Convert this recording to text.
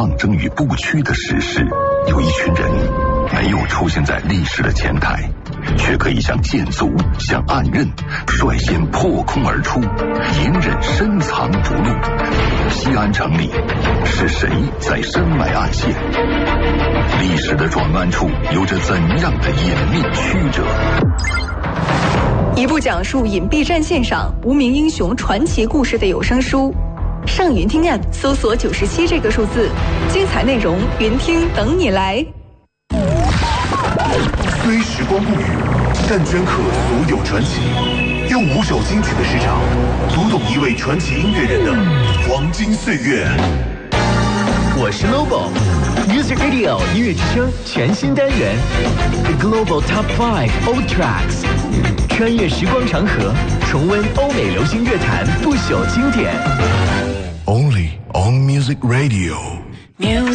抗争与不屈的史诗。有一群人没有出现在历史的前台，却可以像剑族，像暗刃，率先破空而出，隐忍深藏不露。西安城里是谁在深埋暗线？历史的转弯处有着怎样的隐秘曲折？ 一部讲述隐蔽战线上无名英雄传奇故事的有声书，上云听 App 搜索97这个数字，精彩内容云听等你来。 虽时光不语，但镌刻所有传奇，用5首金曲的时长，读懂一位传奇音乐人的黄金岁月。 我是 Lobo。Music Radio 音乐之声全新单元 The Global Top 5 Old Tracks， 穿越时光长河，重温欧美流行乐坛不朽经典。 Only on Music Radio。